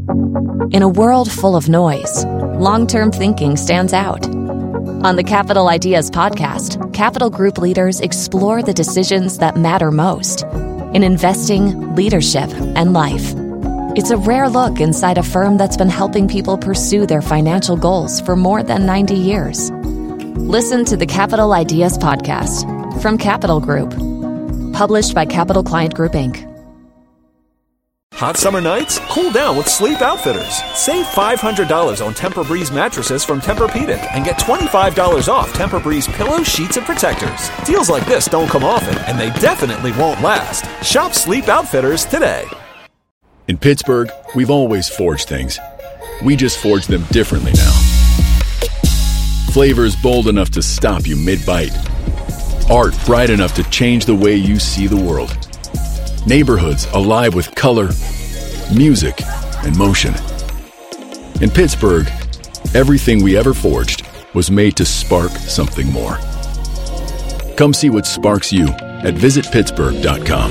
In a world full of noise, long-term thinking stands out. On the Capital Ideas podcast, Capital Group leaders explore the decisions that matter most in investing, leadership, and life. It's a rare look inside a firm that's been helping people pursue their financial goals for more than 90 years. Listen to the Capital Ideas podcast from Capital Group, published by Capital Client Group, Inc. Hot summer nights? Cool down with Sleep Outfitters. Save $500 on Tempur-Breeze mattresses from Tempur-Pedic and get $25 off Tempur-Breeze pillows, sheets, and protectors. Deals like this don't come often, and they definitely won't last. Shop Sleep Outfitters today. In Pittsburgh, we've always forged things. We just forge them differently now. Flavors bold enough to stop you mid-bite. Art bright enough to change the way you see the world. Neighborhoods alive with color, music, and motion. In Pittsburgh, everything we ever forged was made to spark something more. Come see what sparks you at visitpittsburgh.com.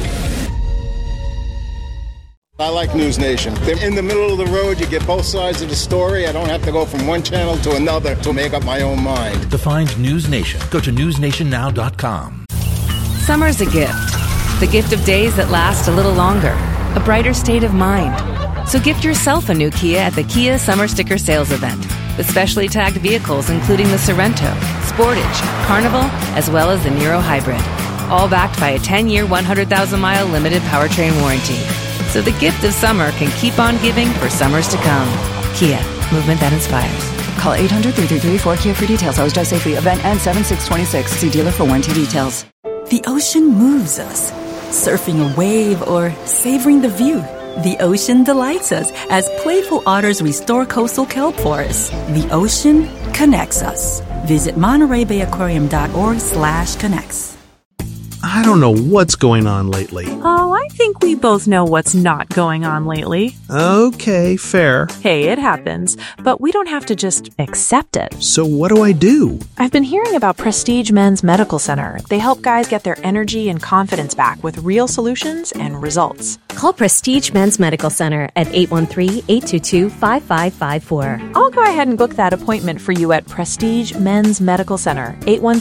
I like News Nation. They're in the middle of the road. You get both sides of the story. I don't have to go from one channel to another to make up my own mind. To find News Nation, go to newsnationnow.com. Summer's a gift. The gift of days that last a little longer. A brighter state of mind. So gift yourself a new Kia at the Kia Summer Sticker Sales Event. With specially tagged vehicles including the Sorento, Sportage, Carnival, as well as the Niro Hybrid. All backed by a 10-year, 100,000-mile limited powertrain warranty. So the gift of summer can keep on giving for summers to come. Kia, movement that inspires. Call 800-333-4KIA for details. Always drive safely. Event ends 7/6/26. See dealer for warranty details. The ocean moves us. Surfing a wave or savoring the view. The ocean delights us as playful otters restore coastal kelp forests. The ocean connects us. Visit MontereyBayAquarium.org/connects. I don't know what's going on lately. Oh, I think we both know what's not going on lately. Okay, fair. Hey, it happens, but we don't have to just accept it. So what do I do? I've been hearing about Prestige Men's Medical Center. They help guys get their energy and confidence back with real solutions and results. Call Prestige Men's Medical Center at 813-822-5554. I'll go ahead and book that appointment for you at Prestige Men's Medical Center,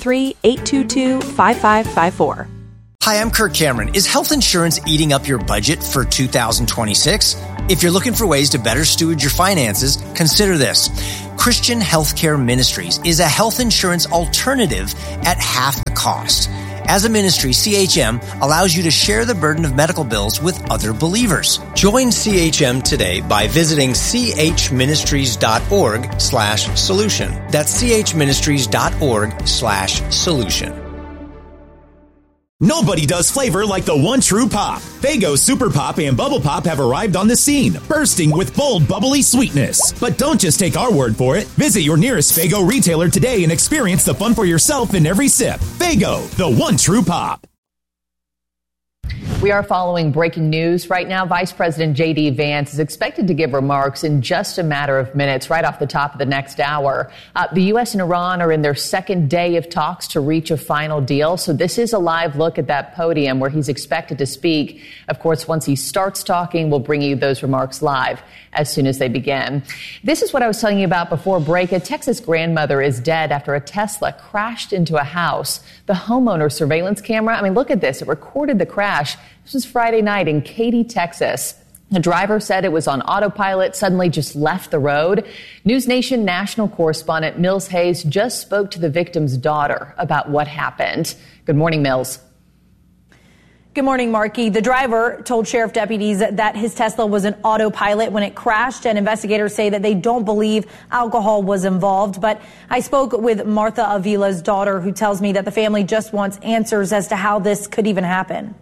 813-822-5554. Hi, I'm Kirk Cameron. Is health insurance eating up your budget for 2026? If you're looking for ways to better steward your finances, consider this. Christian Healthcare Ministries is a health insurance alternative at half the cost. As a ministry, CHM allows you to share the burden of medical bills with other believers. Join CHM today by visiting chministries.org/solution. That's chministries.org/solution. Nobody does flavor like the one true pop. Faygo Super Pop and Bubble Pop have arrived on the scene, bursting with bold, bubbly sweetness. But don't just take our word for it. Visit your nearest Faygo retailer today and experience the fun for yourself in every sip. Faygo, the one true pop. We are following breaking news. Right now, Vice President J.D. Vance is expected to give remarks in just a matter of minutes, right off the top of the next hour. The U.S. and Iran are in their second day of talks to reach a final deal. So this is a live look at that podium where he's expected to speak. Of course, once he starts talking, we'll bring you those remarks live as soon as they begin. This is what I was telling you about before break. A Texas grandmother is dead after a Tesla crashed into a house. The homeowner surveillance camera, look at this. It recorded the crash. This was Friday night in Katy, Texas. The driver said it was on autopilot, suddenly just left the road. News Nation national correspondent Mills Hayes just spoke to the victim's daughter about what happened. Good morning, Mills. Good morning, Marky. The driver told sheriff deputies that his Tesla was an autopilot when it crashed, and investigators say that they don't believe alcohol was involved. But I spoke with Martha Avila's daughter, who tells me that the family just wants answers as to how this could even happen.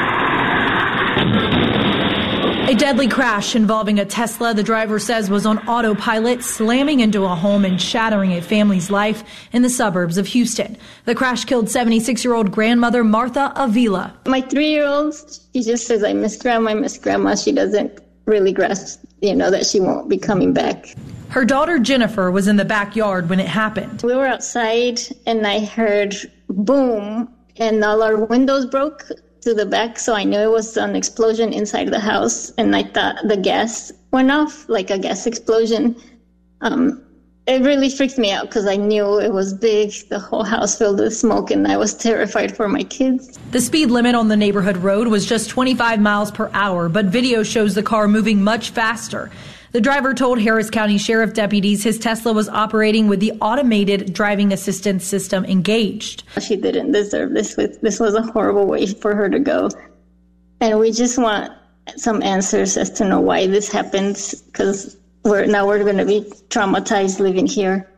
A deadly crash involving a Tesla the driver says was on autopilot, slamming into a home and shattering a family's life in the suburbs of Houston. The crash killed 76-year-old grandmother Martha Avila. My 3-year-old, she just says, I miss Grandma, I miss Grandma. She doesn't really grasp, that she won't be coming back. Her daughter Jennifer was in the backyard when it happened. We were outside and I heard boom and all our windows broke to the back, so I knew it was an explosion inside the house, and I thought the gas went off like a gas explosion. It really freaked me out because I knew it was big, the whole house filled with smoke, and I was terrified for my kids. The speed limit on the neighborhood road was just 25 miles per hour, but video shows the car moving much faster. The driver told Harris County Sheriff deputies his Tesla was operating with the automated driving assistance system engaged. She didn't deserve this. This was a horrible way for her to go. And we just want some answers as to know why this happened, because we're going to be traumatized living here.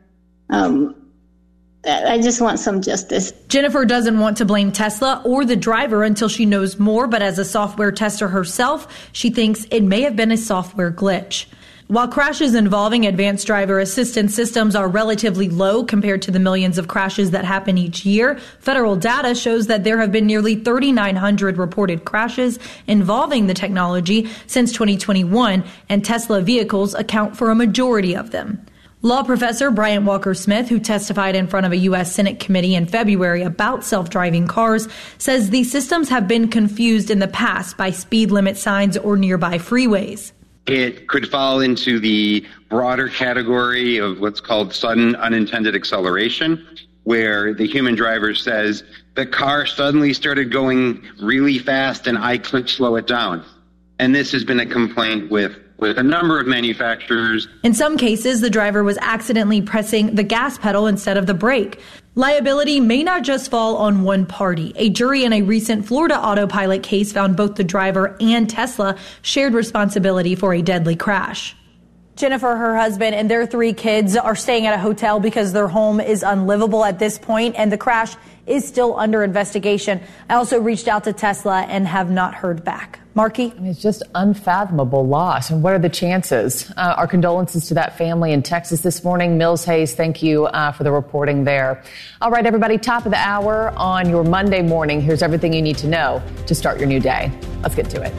I just want some justice. Jennifer doesn't want to blame Tesla or the driver until she knows more, but as a software tester herself, she thinks it may have been a software glitch. While crashes involving advanced driver assistance systems are relatively low compared to the millions of crashes that happen each year, federal data shows that there have been nearly 3,900 reported crashes involving the technology since 2021, and Tesla vehicles account for a majority of them. Law professor Bryant Walker-Smith, who testified in front of a U.S. Senate committee in February about self-driving cars, says these systems have been confused in the past by speed limit signs or nearby freeways. It could fall into the broader category of what's called sudden unintended acceleration, where the human driver says, the car suddenly started going really fast and I couldn't slow it down. And this has been a complaint with a number of manufacturers. In some cases, the driver was accidentally pressing the gas pedal instead of the brake. Liability may not just fall on one party. A jury in a recent Florida autopilot case found both the driver and Tesla shared responsibility for a deadly crash. Jennifer, her husband, and their 3 kids are staying at a hotel because their home is unlivable at this point, and the crash is still under investigation. I also reached out to Tesla and have not heard back. Marky? It's just unfathomable loss. And what are the chances? Our condolences to that family in Texas this morning. Mills Hayes, thank you for the reporting there. All right, everybody, top of the hour on your Monday morning. Here's everything you need to know to start your new day. Let's get to it.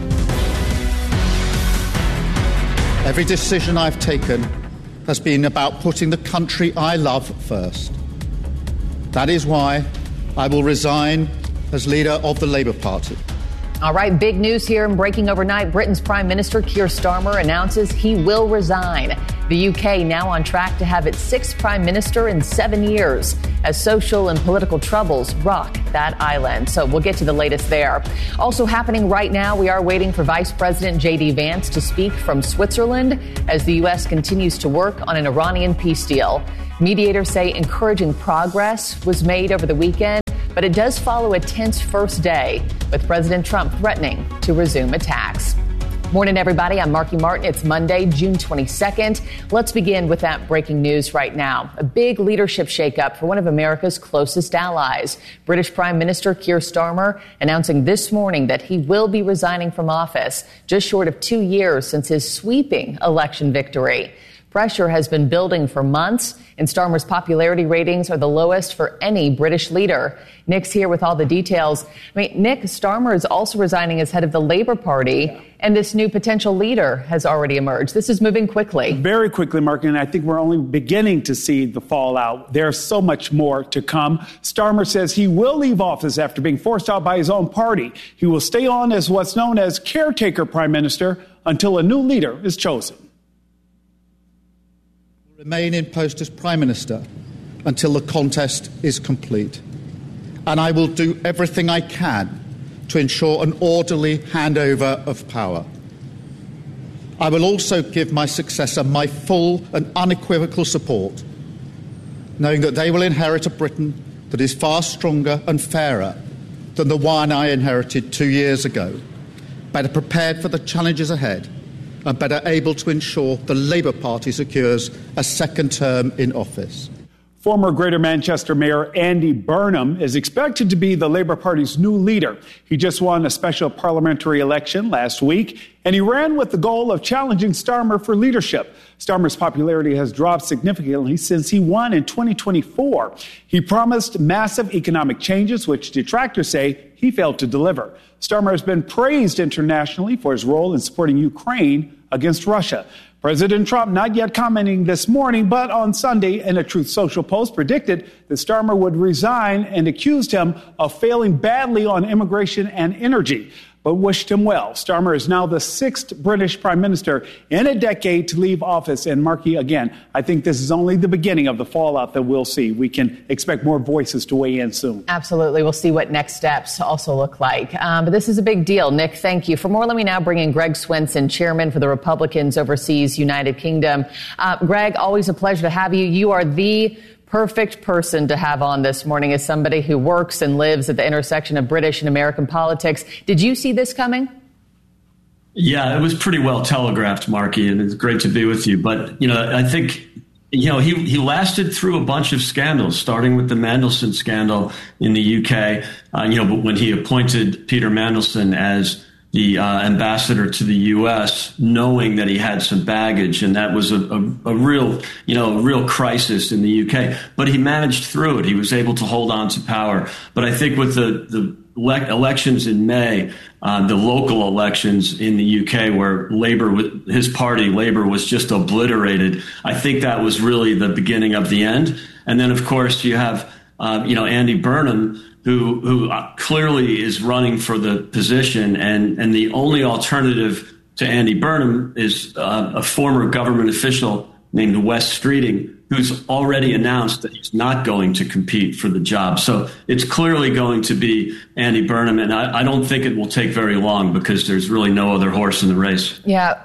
Every decision I've taken has been about putting the country I love first. That is why I will resign as leader of the Labour Party. All right, big news here and breaking overnight. Britain's Prime Minister Keir Starmer announces he will resign. The UK now on track to have its 6th Prime Minister in 7 years as social and political troubles rock that island. So we'll get to the latest there. Also happening right now, we are waiting for Vice President J.D. Vance to speak from Switzerland as the U.S. continues to work on an Iranian peace deal. Mediators say encouraging progress was made over the weekend, but it does follow a tense first day with President Trump threatening to resume attacks. Morning, everybody. I'm Marky Martin. It's Monday, June 22nd. Let's begin with that breaking news right now. A big leadership shakeup for one of America's closest allies. British Prime Minister Keir Starmer announcing this morning that he will be resigning from office just short of 2 years since his sweeping election victory. Pressure has been building for months, and Starmer's popularity ratings are the lowest for any British leader. Nick's here with all the details. Nick, Starmer is also resigning as head of the Labour Party, and this new potential leader has already emerged. This is moving quickly. Very quickly, Mark, and I think we're only beginning to see the fallout. There's so much more to come. Starmer says he will leave office after being forced out by his own party. He will stay on as what's known as caretaker prime minister until a new leader is chosen. Remain in post as Prime Minister until the contest is complete. And I will do everything I can to ensure an orderly handover of power. I will also give my successor my full and unequivocal support, knowing that they will inherit a Britain that is far stronger and fairer than the one I inherited 2 years ago, better prepared for the challenges ahead, and better able to ensure the Labour Party secures a second term in office. Former Greater Manchester Mayor Andy Burnham is expected to be the Labour Party's new leader. He just won a special parliamentary election last week, and he ran with the goal of challenging Starmer for leadership. Starmer's popularity has dropped significantly since he won in 2024. He promised massive economic changes, which detractors say he failed to deliver. Starmer has been praised internationally for his role in supporting Ukraine against Russia. President Trump not yet commenting this morning, but on Sunday in a Truth Social post predicted that Starmer would resign and accused him of failing badly on immigration and energy. but wished him well. Starmer is now the 6th British Prime Minister in a decade to leave office. And Markey, again, I think this is only the beginning of the fallout that we'll see. We can expect more voices to weigh in soon. Absolutely. We'll see what next steps also look like. But this is a big deal. Nick, thank you. For more, let me now bring in Greg Swenson, chairman for the Republicans Overseas United Kingdom. Greg, always a pleasure to have you. You are the perfect person to have on this morning as somebody who works and lives at the intersection of British and American politics. Did you see this coming? Yeah, it was pretty well telegraphed, Markey, and it's great to be with you. But, I think, he lasted through a bunch of scandals, starting with the Mandelson scandal in the UK, when he appointed Peter Mandelson as the ambassador to the U.S., knowing that he had some baggage, and that was a real crisis in the U.K. But he managed through it. He was able to hold on to power. But I think with the elections in May, the local elections in the U.K., where his party, Labour, was just obliterated, I think that was really the beginning of the end. And then, of course, you have Andy Burnham, who clearly is running for the position, and the only alternative to Andy Burnham is a former government official named Wes Streeting, who's already announced that he's not going to compete for the job. So it's clearly going to be Andy Burnham, and I don't think it will take very long because there's really no other horse in the race. Yeah,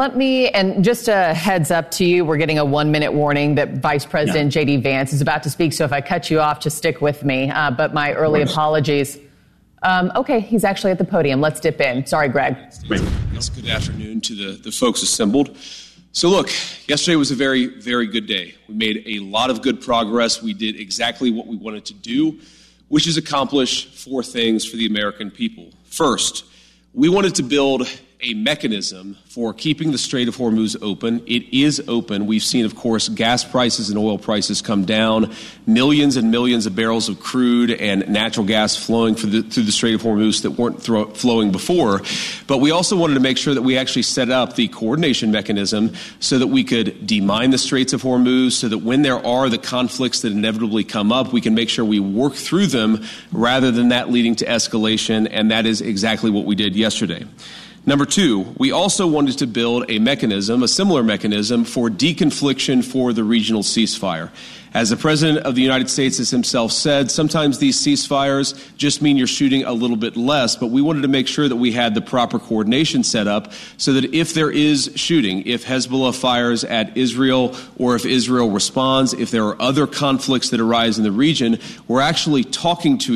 and just a heads up to you, we're getting a 1-minute warning that Vice President J.D. Vance is about to speak, so if I cut you off, just stick with me. But my early apologies. Okay, he's actually at the podium. Let's dip in. Sorry, Greg. Yes, good afternoon to the folks assembled. So look, yesterday was a very, very good day. We made a lot of good progress. We did exactly what we wanted to do, which is accomplish 4 things for the American people. First, we wanted to build a mechanism for keeping the Strait of Hormuz open. It is open. We've seen, of course, gas prices and oil prices come down, millions and millions of barrels of crude and natural gas flowing through the Strait of Hormuz that weren't flowing before. But we also wanted to make sure that we actually set up the coordination mechanism so that we could demine the Straits of Hormuz, so that when there are the conflicts that inevitably come up, we can make sure we work through them rather than that leading to escalation, and that is exactly what we did yesterday. Number 2, we also wanted to build a similar mechanism for deconfliction for the regional ceasefire. As the President of the United States has himself said, sometimes these ceasefires just mean you're shooting a little bit less, but we wanted to make sure that we had the proper coordination set up so that if there is shooting, if Hezbollah fires at Israel or if Israel responds, if there are other conflicts that arise in the region, we're actually talking to